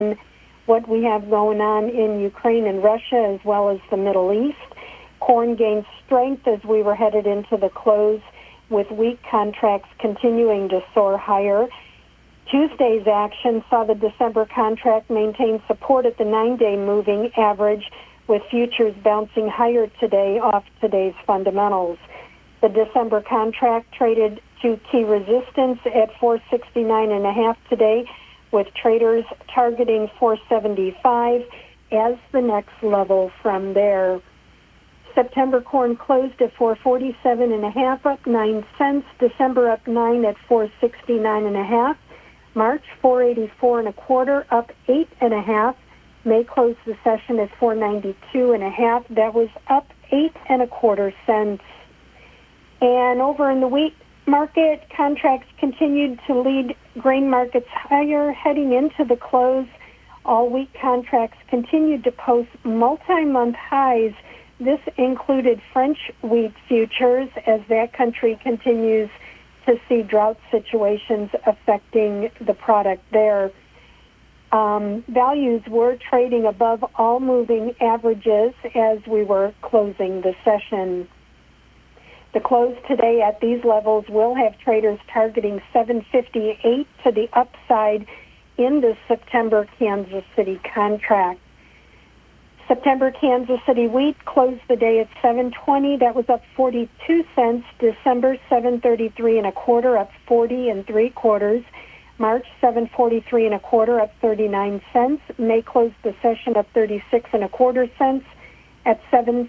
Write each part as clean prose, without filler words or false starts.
what we have going on in Ukraine and Russia, as well as the Middle East. Corn gained strength as we were headed into the close, with wheat contracts continuing to soar higher. Tuesday's action saw the December contract maintain support at the 9-day moving average, with futures bouncing higher today off today's fundamentals. The December contract traded to key resistance at 469.5 today, with traders targeting 475 as the next level from there. September corn closed at 447.5, up 9 cents. December up 9 at 469.5. March 484.25, up 8.5. May closed the session at 492.5. That was up 8.25 cents. And over in the wheat market, contracts continued to lead grain markets higher heading into the close. All wheat contracts continued to post multi-month highs. This included French wheat futures as that country continues to see drought situations affecting the product there. Values were trading above all moving averages as we were closing the session. The close today at these levels will have traders targeting 758 to the upside in the September Kansas City contract. September Kansas City wheat closed the day at 720. That was up 42 cents. December 733.25, up 40.75. March 743.25, up 39 cents. May closed the session up 36.25 cents at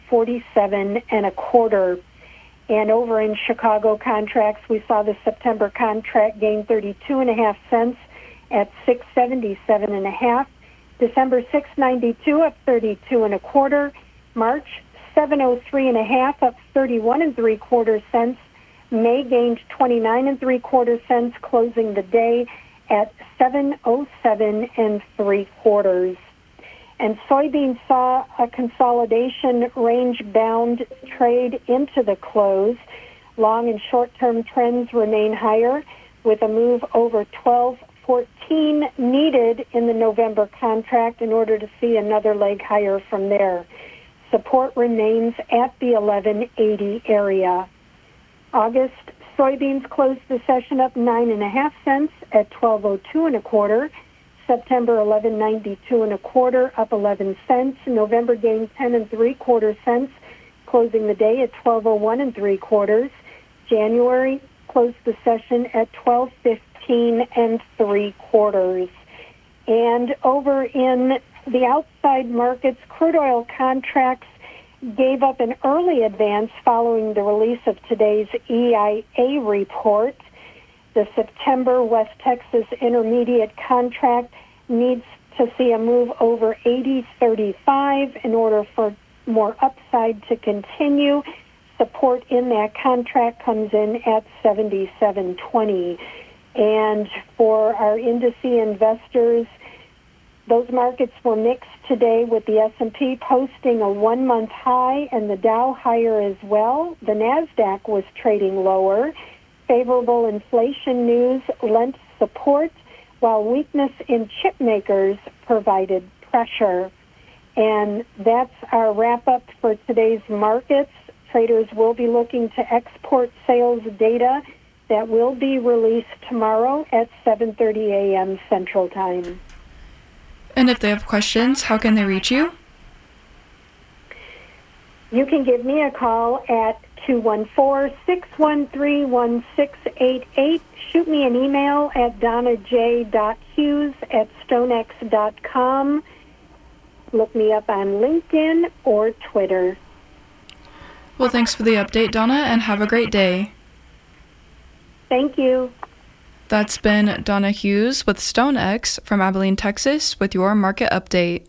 747.25. And over in Chicago contracts, we saw the September contract gain 32.5 cents at 677.5. December 692 up 32.25. March 703.5 up 31.75 cents. May gained 29.75 cents, closing the day at 707.75. And soybeans saw a consolidation range-bound trade into the close. Long and short-term trends remain higher, with a move over 12.14 needed in the November contract in order to see another leg higher from there. Support remains at the 11.80 area. August soybeans closed the session up 9.5 cents at 12.02.25. September 11.92.25, up 11 cents. November gained 10.75 cents, closing the day at 12.01.75. January closed the session at 12.15.75. And over in the outside markets, crude oil contracts gave up an early advance following the release of today's EIA report. The September West Texas Intermediate contract needs to see a move over 80.35 in order for more upside to continue. Support in that contract comes in at 77.20. And for our indice investors, those markets were mixed today, with the S&P posting a one-month high and the Dow higher as well. The NASDAQ was trading lower. Favorable inflation news lent support, while weakness in chip makers provided pressure. And that's our wrap-up for today's markets. Traders will be looking to export sales data that will be released tomorrow at 7:30 a.m. Central Time. And if they have questions, how can they reach you? You can give me a call at 214-613-1688. Shoot me an email at donnaj.hughes@stonex.com. Look me up on LinkedIn or Twitter. Well, thanks for the update, Donna, and have a great day. Thank you. That's been Donna Hughes with StoneX from Abilene, Texas, with your market update.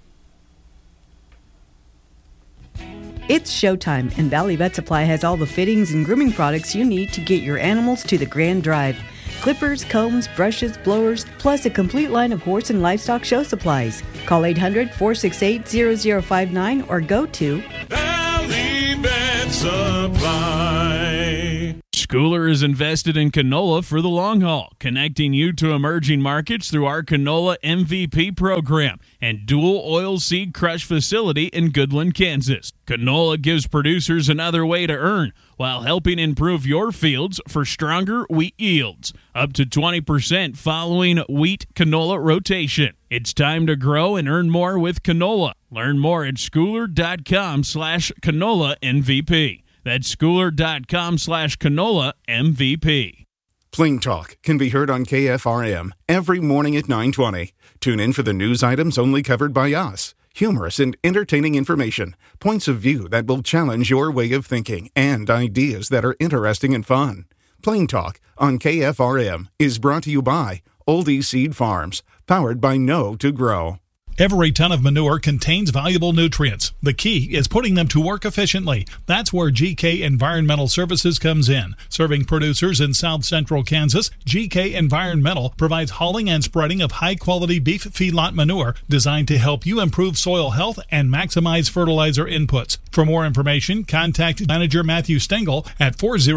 It's showtime, and Valley Vet Supply has all the fittings and grooming products you need to get your animals to the grand drive. Clippers, combs, brushes, blowers, plus a complete line of horse and livestock show supplies. Call 800-468-0059 or go to Valley Vet Supply. Schooler is invested in canola for the long haul, connecting you to emerging markets through our Canola MVP program and dual oil seed crush facility in Goodland, Kansas. Canola gives producers another way to earn while helping improve your fields for stronger wheat yields, up to 20% following wheat canola rotation. It's time to grow and earn more with canola. Learn more at schooler.com/canola MVP. That's schooler.com/canola MVP. Plain Talk can be heard on KFRM every morning at 9:20. Tune in for the news items only covered by us. Humorous and entertaining information, points of view that will challenge your way of thinking, and ideas that are interesting and fun. Plain Talk on KFRM is brought to you by Oldie Seed Farms, powered by Know to Grow. Every ton of manure contains valuable nutrients. The key is putting them to work efficiently. That's where GK Environmental Services comes in. Serving producers in South Central Kansas, GK Environmental provides hauling and spreading of high-quality beef feedlot manure designed to help you improve soil health and maximize fertilizer inputs. For more information, contact Manager Matthew Stengel at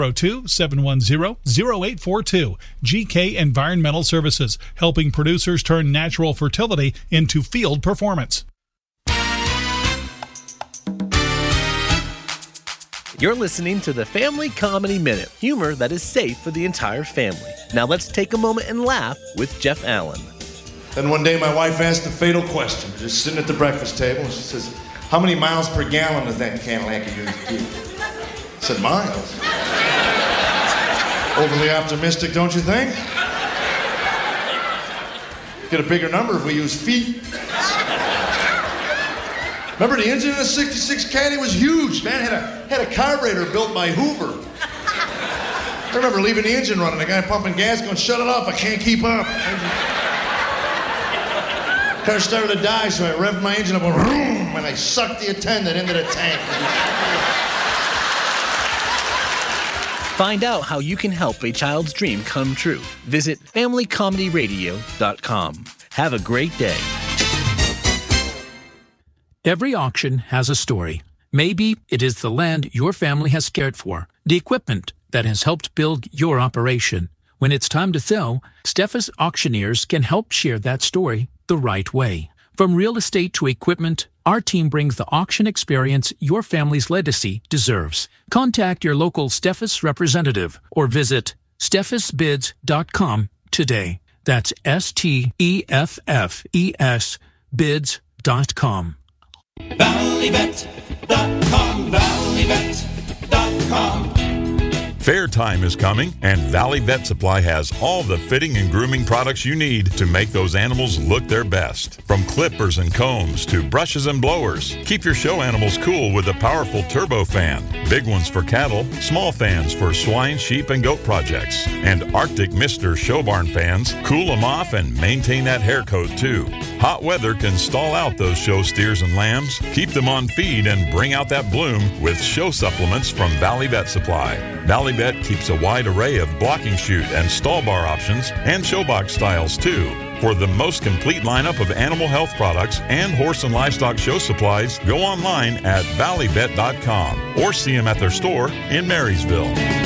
402-710-0842. GK Environmental Services, helping producers turn natural fertility into field performance. You're listening to the Family Comedy Minute, humor that is safe for the entire family. Now let's take a moment and laugh with Jeff Allen. Then one day my wife asked a fatal question, just sitting at the breakfast table, and she says, "How many miles per gallon does that Cadillac of yours do?" I said, "Miles." Overly optimistic, don't you think? Get a bigger number if we use feet. Remember the engine in the 66 Caddy was huge, man. Had a carburetor built by Hoover. I remember leaving the engine running, the guy pumping gas going, "Shut it off, I can't keep up." Car started to die, so I revved my engine up and I sucked the attendant into the tank. Find out how you can help a child's dream come true. Visit FamilyComedyRadio.com. Have a great day. Every auction has a story. Maybe it is the land your family has cared for, the equipment that has helped build your operation. When it's time to sell, Steffes Auctioneers can help share that story the right way. From real estate to equipment, our team brings the auction experience your family's legacy deserves. Contact your local Steffes representative or visit steffesbids.com today. That's STEFFES bids.com. ValleyVet.com, ValleyVet.com. Fair time is coming, and Valley Vet Supply has all the fitting and grooming products you need to make those animals look their best. From clippers and combs to brushes and blowers, keep your show animals cool with a powerful turbo fan. Big ones for cattle, small fans for swine, sheep, and goat projects. And Arctic Mister show barn fans cool them off and maintain that hair coat too. Hot weather can stall out those show steers and lambs. Keep them on feed and bring out that bloom with show supplements from Valley Vet Supply. Valley Vet keeps a wide array of blocking chute and stall bar options and showbox styles too. For the most complete lineup of animal health products and horse and livestock show supplies, go online at valleyvet.com or see them at their store in Marysville.